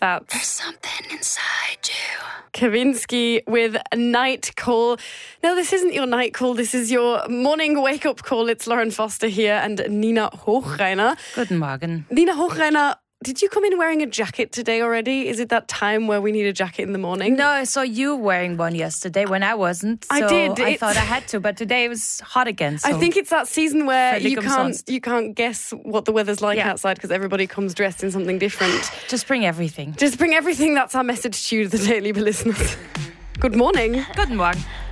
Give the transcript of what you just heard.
That's There's something inside you. Kavinsky with Night Call. Now, this isn't your night call. This is your morning wake-up call. It's Lauren Foster here and Nina Hochreiner. Guten Morgen. Nina Hochreiner, did you come in wearing a jacket today already? Is it that time where we need a jacket in the morning? No, I saw you wearing one yesterday when I wasn't. I so did. I thought I had to, but today it was hot again. So. I think it's that season where Völlig you umsonst. can't guess what the weather's like outside because everybody comes dressed in something different. Just bring everything. Just bring everything. That's our message to you, the Daily listeners. Good morning. Guten Morgen.